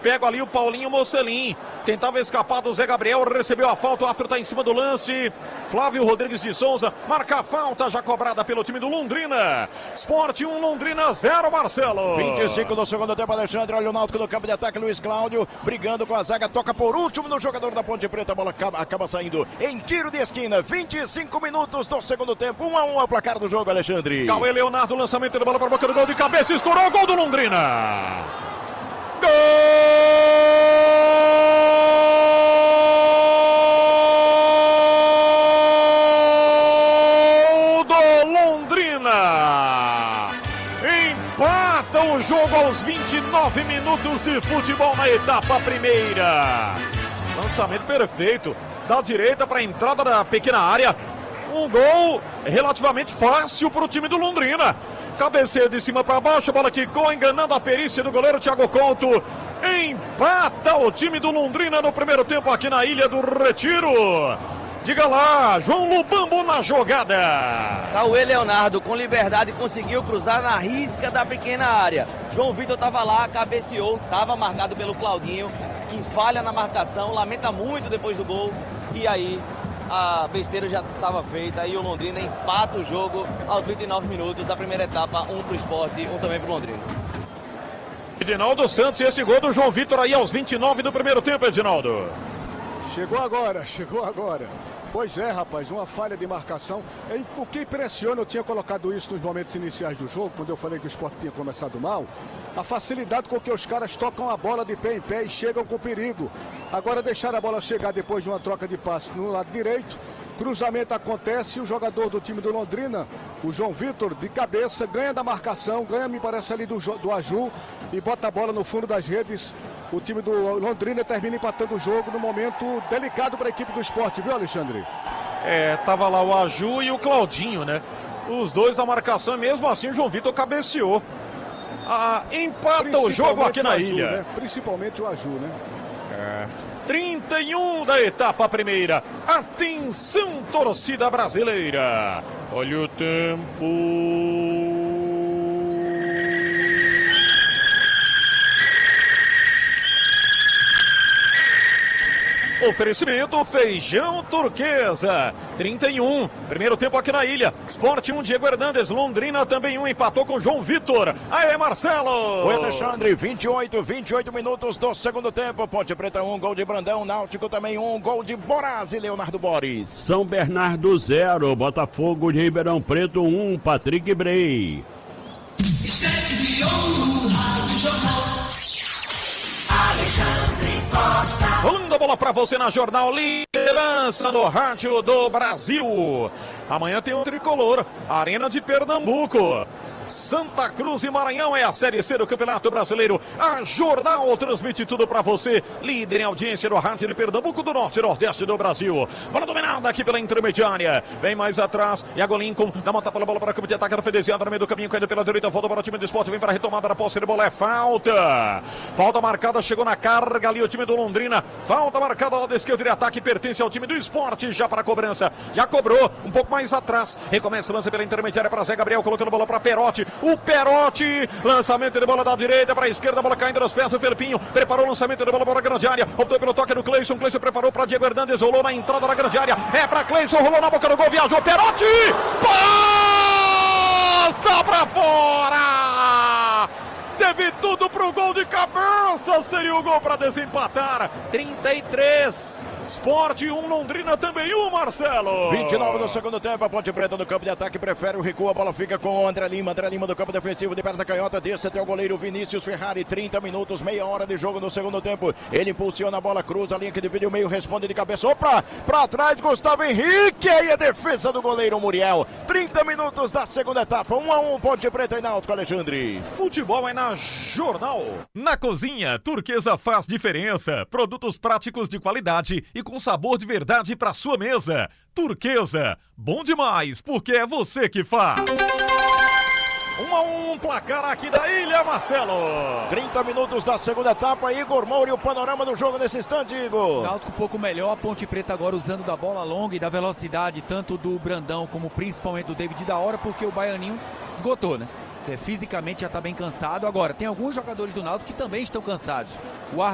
pego ali o Paulinho Mocelin. Tentava escapar do Zé Gabriel, recebeu a falta, o árbitro está em cima do lance. Flávio Rodrigues de Souza marca a falta já cobrada pelo time do Londrina. Sport 1, Londrina 0, Marcelo. 25 do segundo tempo, Alexandre. Olha o Náutico no campo de ataque, Luiz Cláudio brigando com a zaga, toca por último no jogador da Ponte Preta, a bola acaba saindo em tiro de esquina. 25 minutos do segundo tempo, 1-1 é o placar do jogo, Alexandre. Cauê Leonardo, lançamento de bola para a boca do gol de cabeça, estourou o gol do Londrina. Gol do Londrina. Empata o jogo aos 29 minutos de futebol na etapa primeira. Lançamento perfeito da direita para a entrada da pequena área. Um gol relativamente fácil para o time do Londrina. Cabeceio de cima para baixo, a bola quicou, enganando a perícia do goleiro Thiago Couto. Empata o time do Londrina no primeiro tempo aqui na Ilha do Retiro. Diga lá, João Lubambo na jogada. Cauê Leonardo com liberdade conseguiu cruzar na risca da pequena área. João Vitor estava lá, cabeceou, estava marcado pelo Claudinho, que falha na marcação, lamenta muito depois do gol. E aí a besteira já estava feita e o Londrina empata o jogo aos 29 minutos da primeira etapa, um para o Sport, um também para o Londrina. Edinaldo Santos, e esse gol do João Vitor aí aos 29 do primeiro tempo, Edinaldo. Chegou agora. Pois é, rapaz, uma falha de marcação. O que impressiona, eu tinha colocado isso nos momentos iniciais do jogo, quando eu falei que o Sport tinha começado mal, a facilidade com que os caras tocam a bola de pé em pé e chegam com perigo. Agora deixar a bola chegar depois de uma troca de passe no lado direito, cruzamento acontece, o jogador do time do Londrina, o João Vitor, de cabeça, ganha da marcação, ganha, me parece, ali do Aju e bota a bola no fundo das redes. O time do Londrina termina empatando o jogo no momento delicado para a equipe do Sport, viu, Alexandre? Tava lá o Aju e o Claudinho, né? Os dois na marcação, e mesmo assim o João Vitor cabeceou. Empata o jogo aqui na ilha. Né? Principalmente o Aju, né? 31 da etapa primeira. Atenção, torcida brasileira. Olha o tempo. Oferecimento Feijão Turquesa. 31, primeiro tempo aqui na ilha. Sport 1, Diego Hernandes. Londrina também 1, empatou com João Vitor. Aí, Marcelo. Oi, Alexandre, 28 minutos do segundo tempo. Ponte Preta 1, gol de Brandão. Náutico também 1, gol de Boraz e Leonardo Boris. São Bernardo 0, Botafogo de Ribeirão Preto 1, Patrick Brey. Estete de ouro, Rádio Jornal. Alexandre Costa. Rolando a bola pra você na Jornal, liderança do rádio do Brasil. Amanhã tem um tricolor, Arena de Pernambuco. Santa Cruz e Maranhão é a Série C do Campeonato Brasileiro. A Jornal transmite tudo pra você. Líder em audiência do rádio de Pernambuco, do Norte e Nordeste do Brasil. Bola dominada aqui pela intermediária. Vem mais atrás. Iago Lincoln dá uma tapa na bola para o campo de ataque. Fedesiano no meio do caminho, caindo pela direita. Volta para o time do Sport. Vem para a retomada da posse de bola. É falta. Falta marcada. Chegou na carga ali o time do Londrina. Falta marcada lá da esquerda de ataque. Pertence ao time do Sport. Já para a cobrança. Já cobrou. Um pouco mais atrás. Recomeça o lance pela intermediária para Zé Gabriel. Colocando a bola para Perotti. O Perotti, lançamento de bola da direita para a esquerda, a bola caindo nos pés do Felipinho, preparou o lançamento de bola para a grande área, optou pelo toque do Cleison preparou para Diego Hernandes, rolou na entrada da grande área, é para Cleison, rolou na boca do gol, viajou, Perotti, passa para fora! Teve tudo pro gol de cabeça, seria o gol para desempatar. 33, Sport 1, Londrina também 1, Marcelo. 29 do segundo tempo, a Ponte Preta no campo de ataque prefere o recuo, a bola fica com o André Lima do campo defensivo de perna canhota, desce até o goleiro Vinícius Ferrari, 30 minutos, meia hora de jogo no segundo tempo. Ele impulsiona a bola, cruza a linha que divide o meio, responde de cabeça, opa, pra trás Gustavo Henrique, aí a defesa do goleiro Muriel. 30 minutos da segunda etapa, 1-1, Ponte Preta e Náutico, Alexandre. Futebol é na Jornal. Na cozinha, Turquesa faz diferença. Produtos práticos de qualidade e com sabor de verdade para sua mesa. Turquesa, bom demais, porque é você que faz. 1-1, placar aqui da ilha, Marcelo. 30 minutos da segunda etapa, Igor Moura e o panorama do jogo nesse instante, Igor. Náutico um pouco melhor, a Ponte Preta agora usando da bola longa e da velocidade, tanto do Brandão como principalmente do David da hora, porque o Baianinho esgotou, né? Fisicamente já está bem cansado. Agora, tem alguns jogadores do Náutico que também estão cansados. O